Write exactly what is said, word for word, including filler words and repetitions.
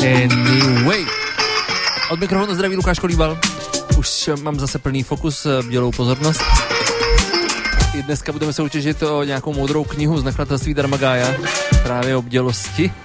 Anyway. Od mikrofonu zdraví Lukáš Kolíbal. Už mám zase plný fokus, bdělou pozornost. I dneska budeme se učit o nějakou moudrou knihu z nakladatelství Dharmagája, právě o bdělosti.